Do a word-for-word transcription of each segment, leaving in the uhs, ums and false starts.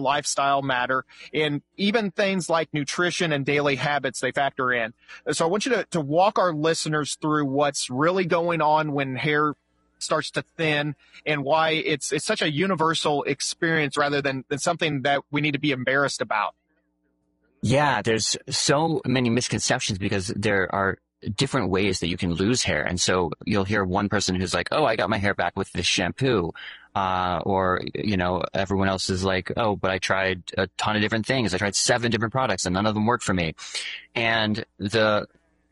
lifestyle matter, and even things like nutrition and daily habits they factor in. So I want you to, to walk our listeners through what's really going on when hair starts to thin and why it's it's such a universal experience rather than, than something that we need to be embarrassed about. Yeah, there's so many misconceptions because there are different ways that you can lose hair. And so you'll hear one person who's like, oh, I got my hair back with this shampoo. Uh, or, you know, everyone else is like, oh, but I tried a ton of different things. I tried seven different products and none of them worked for me. And the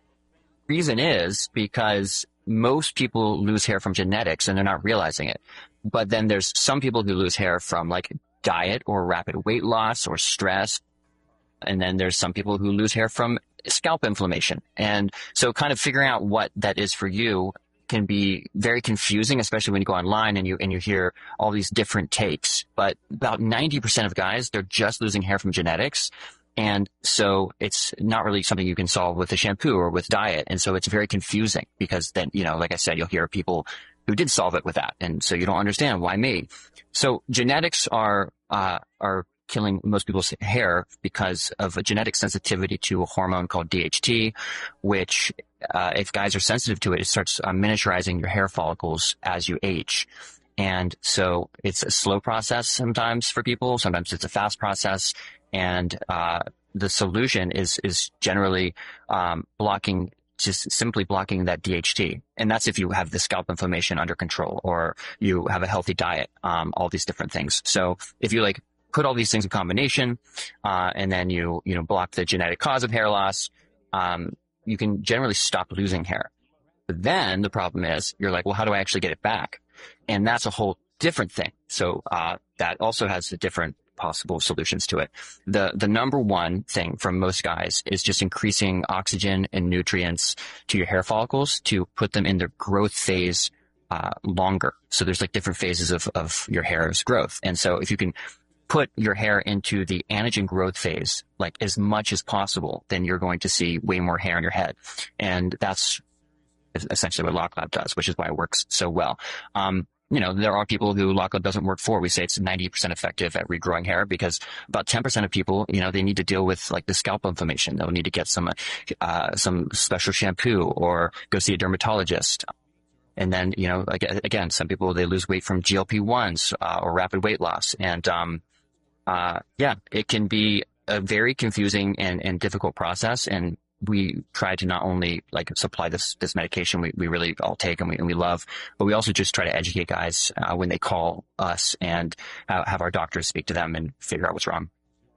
reason is because most people lose hair from genetics and they're not realizing it. But then there's some people who lose hair from like diet or rapid weight loss or stress. And then there's some people who lose hair from scalp inflammation. And so kind of figuring out what that is for you can be very confusing, especially when you go online and you and you hear all these different takes. But about ninety percent of guys, they're just losing hair from genetics. And so it's not really something you can solve with a shampoo or with diet. And so it's very confusing because then, you know, like I said, you'll hear people who did solve it with that. And so you don't understand why me. So genetics are, uh, are killing most people's hair because of a genetic sensitivity to a hormone called D H T, which, uh, if guys are sensitive to it, it starts uh, miniaturizing your hair follicles as you age. And so it's a slow process sometimes for people. Sometimes it's a fast process. And, uh, the solution is, is generally, um, blocking, just simply blocking that D H T. And that's if you have the scalp inflammation under control or you have a healthy diet, um, all these different things. So if you like put all these things in combination, uh, and then you, you know, block the genetic cause of hair loss, um, you can generally stop losing hair. But then the problem is you're like, well, how do I actually get it back? And that's a whole different thing. So, uh, that also has a different possible solutions to it. The, the number one thing from most guys is just increasing oxygen and nutrients to your hair follicles to put them in their growth phase, uh, longer. So there's like different phases of, of your hair's growth. And so if you can put your hair into the anagen growth phase, like as much as possible, then you're going to see way more hair on your head. And that's essentially what LockLab does, which is why it works so well. Um, You know, there are people who LockLab doesn't work for. We say it's ninety percent effective at regrowing hair because about ten percent of people, you know, they need to deal with like the scalp inflammation. They'll need to get some, uh, some special shampoo or go see a dermatologist. And then, you know, like, again, some people, they lose weight from G L P ones, uh, or rapid weight loss. And, um, uh, yeah, it can be a very confusing and, and difficult process. And we try to not only like supply this, this medication we, we really all take and we, and we love, but we also just try to educate guys, uh, when they call us and uh, have our doctors speak to them and figure out what's wrong.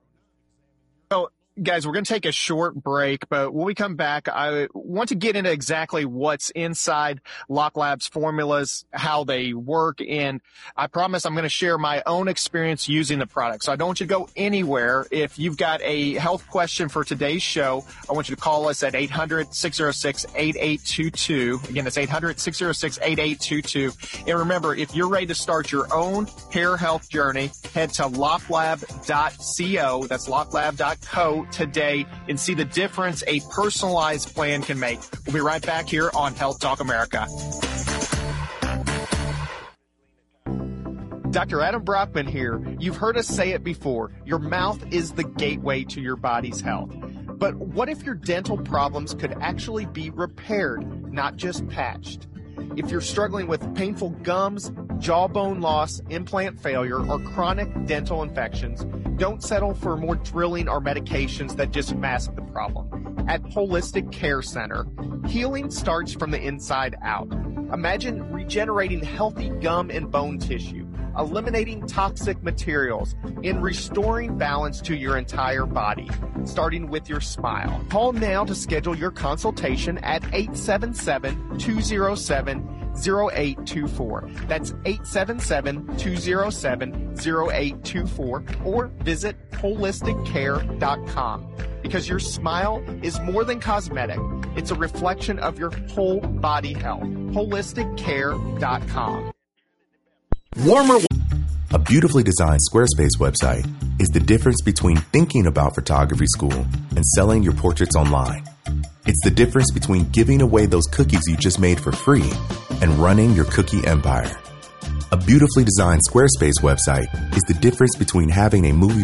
So, guys, we're going to take a short break, but when we come back, I want to get into exactly what's inside LockLab's formulas, how they work, and I promise I'm going to share my own experience using the product. So I don't want you to go anywhere. If you've got a health question for today's show, I want you to call us at eight hundred, six oh six, eight eight two two. Again, that's eight hundred, six oh six, eight eight two two. And remember, if you're ready to start your own hair health journey, head to locklab dot co. That's locklab dot co today and see the difference a personalized plan can make. We'll be right back here on Health Talk America. Doctor Adam Brockman here. You've heard us say it before. Your mouth is the gateway to your body's health. But what if your dental problems could actually be repaired, not just patched? If you're struggling with painful gums, jawbone loss, implant failure, or chronic dental infections, don't settle for more drilling or medications that just mask the problem. At Holistic Care Center, healing starts from the inside out. Imagine regenerating healthy gum and bone tissue, eliminating toxic materials, and restoring balance to your entire body, starting with your smile. Call now to schedule your consultation at eight seven seven, two oh seven, oh eight two four. That's eight seven seven, two oh seven, oh eight two four, or visit holistic care dot com. Because your smile is more than cosmetic. It's a reflection of your whole body health. holistic care dot com. Warmer. A beautifully designed Squarespace website is the difference between thinking about photography school and selling your portraits online. It's the difference between giving away those cookies you just made for free and running your cookie empire. A beautifully designed Squarespace website is the difference between having a movie